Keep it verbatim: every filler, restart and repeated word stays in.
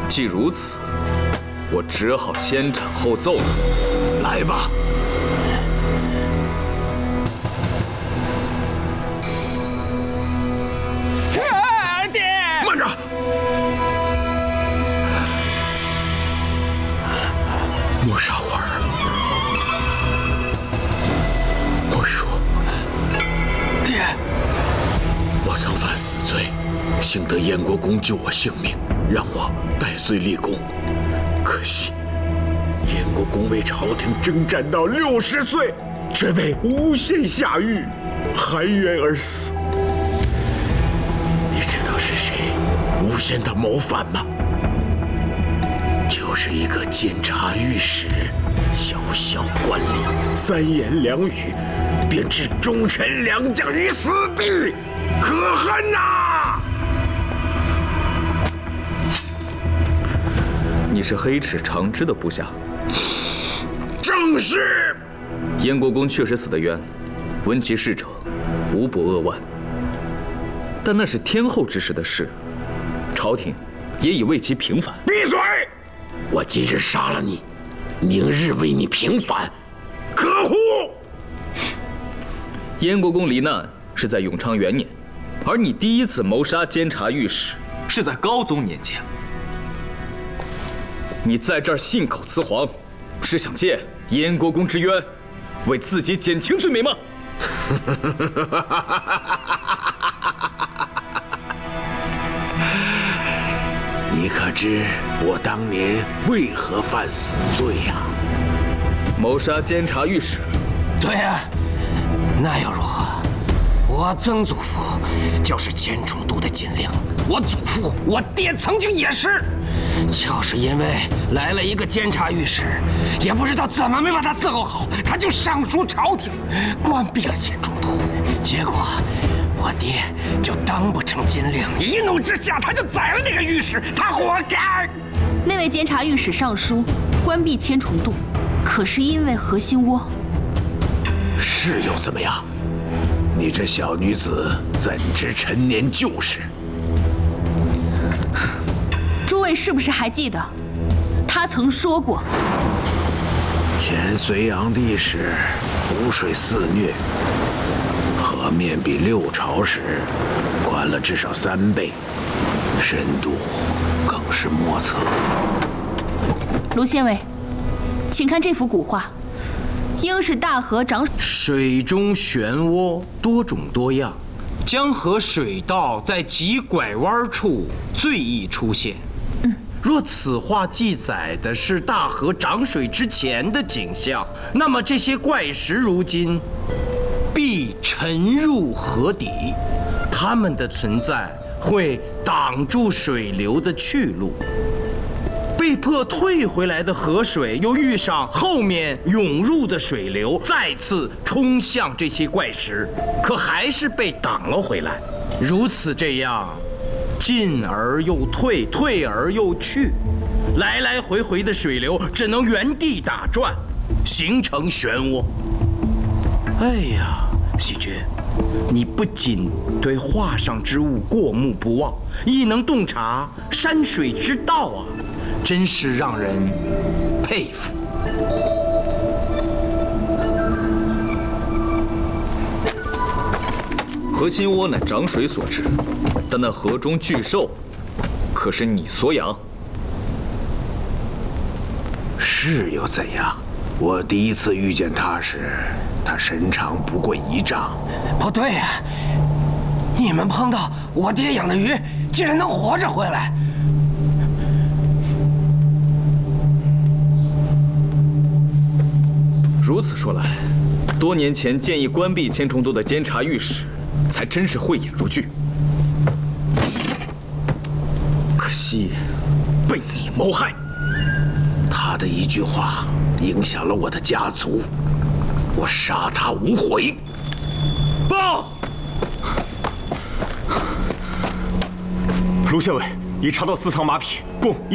既如此，我只好先斩后奏了。来吧。 莫沙花儿，我说， 爹， 我曾犯死罪，幸得燕国公救我性命，让我戴罪立功。可惜，燕国公为朝廷征战到六十岁，却被诬陷下狱，含冤而死。你知道是谁诬陷他谋反吗？ 就是一个监察御史，小小官吏，三言两语便置忠臣良将于死地，可恨呐！ 你是黑齿长枝的部下， 正是。 燕国公确实死得冤，闻其逝者，无不扼腕。但那是天后之时的事，朝廷也已为其平反。 闭嘴！ 我今日杀了你，明日为你平反，可乎？ 燕国公罹难是在永昌元年，而你第一次谋杀监察御史是在高宗年间。你在这儿信口雌黄，是想借燕国公之冤，为自己减轻罪名吗？ 你可知我当年为何犯死罪呀？ 谋杀监察御史。 对呀、啊，那又如何？我曾祖父就是监中都的金陵，我祖父、我爹曾经也是，就是因为来了一个监察御史，也不知道怎么没把他伺候好，他就上书朝廷，关闭了监中都，结果。 我爹就当不成金陵，一怒之下他就宰了那个御史，他活该。 那位监察御史上书关闭千重渡，可是因为何心窝。 是又怎么样？你这小女子怎知陈年旧事？ 诸位是不是还记得，他曾说过， 前隋炀帝时湖水肆虐。 河面比六朝时宽了至少三倍，深度更是莫测。 卢县尉，请看这幅古画，应是大河涨水中漩涡多种多样，江河水道在急拐弯处最易出现。嗯，若此画记载的是大河涨水之前的景象，那么这些怪石如今。 必沉入河底，它们的存在会挡住水流的去路。被迫退回来的河水又遇上后面涌入的水流，再次冲向这些怪石，可还是被挡了回来。如此这样，进而又退，退而又去，来来回回的水流只能原地打转，形成漩涡。哎呀！ 喜鹊，你不仅对画上之物过目不忘，亦能洞察山水之道啊，真是让人佩服。 河心窝乃涨水所致，但那河中巨兽，可是你所养？ 是又怎样？我第一次遇见他时。 他身长不过一丈， 不对呀、啊！你们碰到我爹养的鱼，竟然能活着回来。 如此说来，多年前建议关闭千重渡的监察御史，才真是慧眼如炬。可惜，被你谋害。 他的一句话影响了我的家族。 我杀他无悔。 报！ 卢县尉已查到私藏马匹，共一。